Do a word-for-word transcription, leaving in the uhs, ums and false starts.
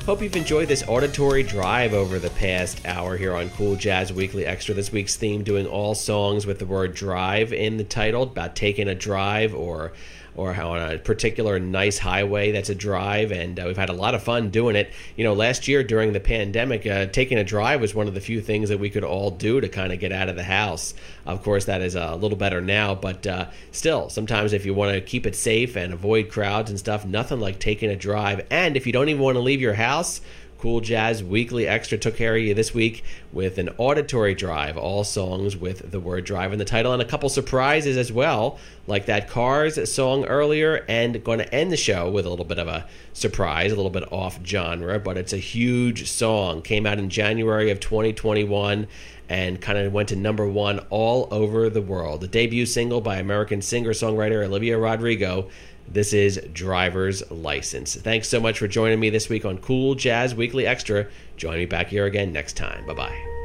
Hope you've enjoyed this auditory drive over the past hour here on Cool Jazz Weekly Extra. This week's theme doing all songs with the word drive in the title, about taking a drive or or how on a particular nice highway that's a drive, and uh, we've had a lot of fun doing it. You know, last year during the pandemic, uh, taking a drive was one of the few things that we could all do to kind of get out of the house. Of course, that is a little better now, but uh, still, sometimes if you want to keep it safe and avoid crowds and stuff, nothing like taking a drive. And if you don't even want to leave your house, Cool Jazz Weekly Extra took care of you this week with an auditory drive, all songs with the word drive in the title, and a couple surprises as well, like that Cars song earlier, and going to end the show with a little bit of a surprise, a little bit off genre, but it's a huge song. Came out in January of twenty twenty-one and kind of went to number one all over the world. The debut single by American singer-songwriter Olivia Rodrigo. This is Driver's License. Thanks so much for joining me this week on Cool Jazz Weekly Extra. Join me back here again next time. Bye-bye.